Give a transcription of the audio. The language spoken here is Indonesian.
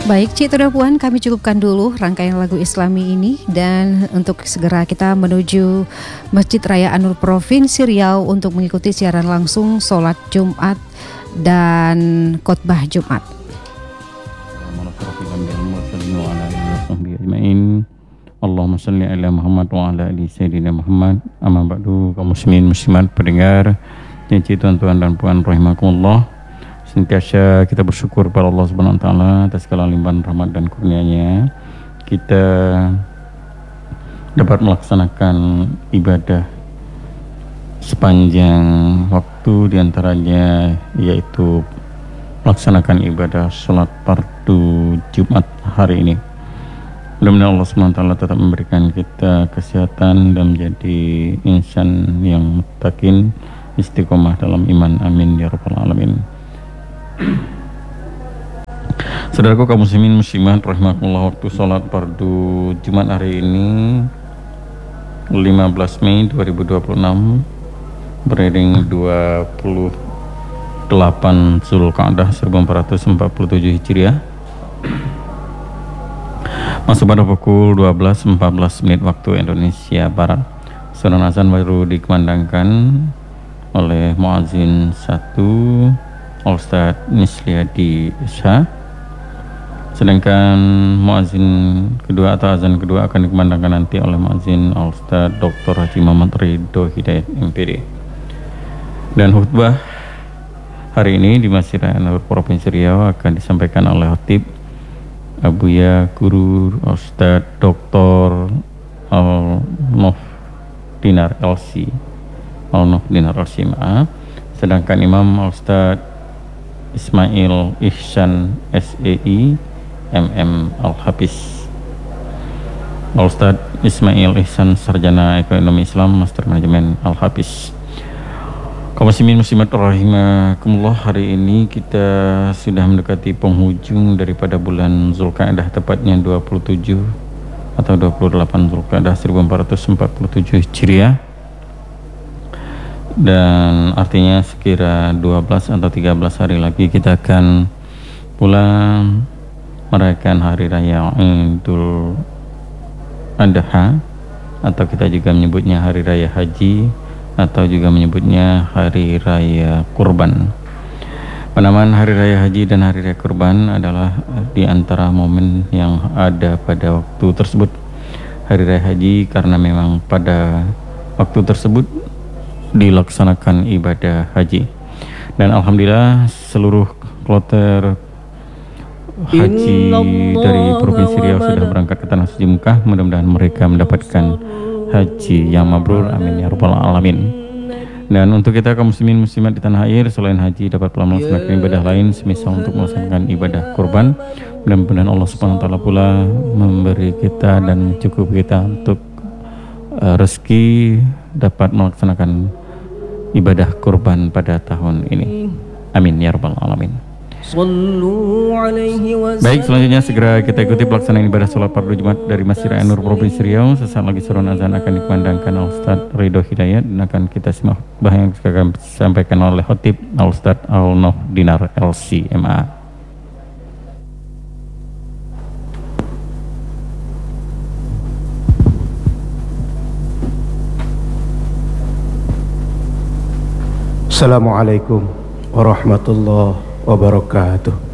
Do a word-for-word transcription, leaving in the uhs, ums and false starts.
Baik, Cik Tuda Puan, kami cukupkan dulu rangkaian lagu Islami ini dan untuk segera kita menuju Masjid Raya An-Nur Provinsi Riau untuk mengikuti siaran langsung sholat Jumat dan khotbah Jumat. Allahumma salli ala Muhammad wa ala ali Sayyidina Muhammad. Amma ba'du, kaum muslimin muslimat pendengar, cici tuan-tuan dan puan rahimakumullah. Sentiasa kita bersyukur pada Allah Subhanahu wa taala atas segala limpahan rahmat dan kurnia-Nya. Kita dapat melaksanakan ibadah sepanjang waktu, diantaranya yaitu melaksanakan ibadah sholat fardu Jumat hari ini. Mudah-mudahan Allah subhanahu wa taala tetap memberikan kita kesehatan dan menjadi insan yang muttaqin, istiqomah dalam iman, amin ya rabbal alamin. Saudaraku kaum muslimin muslimat rahimakumullah, waktu sholat fardu Jumat hari ini lima belas Mei dua ribu dua puluh enam beriring dua puluh delapan Zulqa'dah seribu empat ratus empat puluh tujuh Hijriah, masuk pada pukul dua belas empat belas menit waktu Indonesia Barat. Suara azan baru dikumandangkan oleh muazin satu Al-Ustadz Misliadi Isha, sedangkan muazin kedua atau azan kedua akan dikumandangkan nanti oleh muazin Al-Ustadz Doktor Haji Muhammad Ridho Hidayat M P D. Dan khutbah hari ini di Masjid Raya An-Nur Provinsi Riau akan disampaikan oleh Khatib Abuya Guru Ustadz Doktor Al-Nof Dinar L C Al-Nof Dinar L C, maaf. Sedangkan Imam Ustadz Ismail Ihsan S E I M M Al-Hafiz. Ustadz Ismail Ihsan Sarjana Ekonomi Islam Master Manajemen Al-Hafiz. Kaum muslimin muslimat rahimakumullah, hari ini kita sudah mendekati penghujung daripada bulan Zulqa'dah, tepatnya dua puluh tujuh atau dua puluh delapan Zulqa'dah seribu empat ratus empat puluh tujuh Hijriah, dan artinya sekira dua belas atau tiga belas hari lagi kita akan pulang merayakan hari raya Idul Adha, atau kita juga menyebutnya hari raya haji, atau juga menyebutnya hari raya kurban. Penamaan hari raya haji dan hari raya kurban adalah di antara momen yang ada pada waktu tersebut. Hari raya haji karena memang pada waktu tersebut dilaksanakan ibadah haji, dan alhamdulillah seluruh kloter haji dari Provinsi Riau sudah berangkat ke Tanah Suci Mekah. Mudah-mudahan mereka mendapatkan haji yang mabrur, amin ya rabbal alamin. Dan untuk kita kaum muslimin muslimat di tanah air, selain haji dapat pula melaksanakan ibadah lain semisal untuk melaksanakan ibadah kurban. Mudah-mudahan Allah subhanahu wa taala pula memberi kita dan cukup kita untuk uh, rezeki dapat melaksanakan ibadah kurban pada tahun ini, amin ya rabbal alamin. Baik, selanjutnya segera kita ikuti pelaksanaan ibadah sholat fardu Jumat dari Masjid Raya An-Nur Provinsi Riau. Sesaat lagi suara azan akan dikumandangkan Al-Ustadz Ridho Hidayat, dan akan kita simak khutbah yang akan disampaikan oleh Khatib Al-Ustadz Al-Nof Dinar L C M A. Assalamualaikum warahmatullahi wabarakatuh.